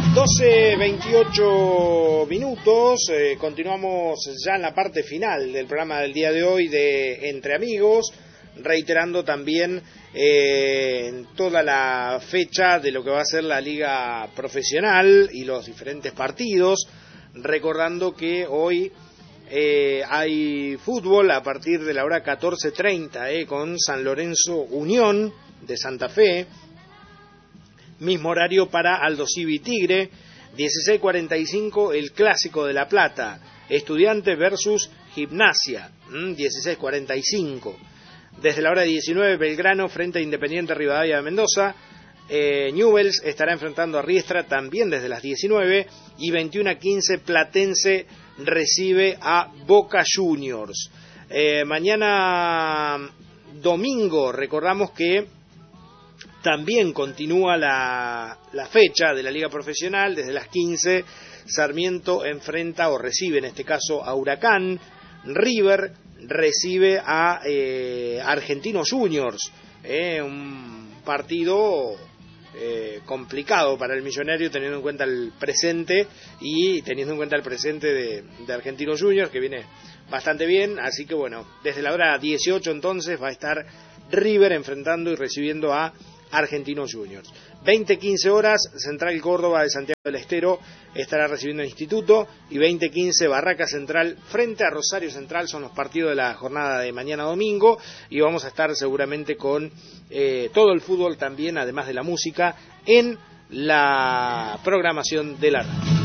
12:28 minutos, continuamos ya en la parte final del programa del día de hoy de Entre Amigos, reiterando también toda la fecha de lo que va a ser la liga profesional y los diferentes partidos, recordando que hoy hay fútbol a partir de la hora 14:30 con San Lorenzo Unión de Santa Fe. Mismo horario para Aldo Civi Tigre, 16:45 el Clásico de La Plata, Estudiante versus Gimnasia, 16:45. Desde la hora 19, Belgrano frente a Independiente Rivadavia de Mendoza, Newell's estará enfrentando a Riestra también desde las 19, y 21:15 Platense recibe a Boca Juniors. Mañana domingo, recordamos que también continúa la fecha de la Liga Profesional. Desde las 15, Sarmiento enfrenta o recibe, en este caso, a Huracán. River recibe a Argentinos Juniors. Un partido complicado para el millonario, teniendo en cuenta el presente y teniendo en cuenta el presente de Argentinos Juniors, que viene bastante bien. Así que bueno, desde la hora 18 entonces va a estar River enfrentando y recibiendo a Argentinos Juniors. 20:15 horas, Central Córdoba de Santiago del Estero estará recibiendo el Instituto, y 20:15 Barraca Central frente a Rosario Central. Son los partidos de la jornada de mañana domingo, y vamos a estar seguramente con todo el fútbol también, además de la música, en la programación de la radio.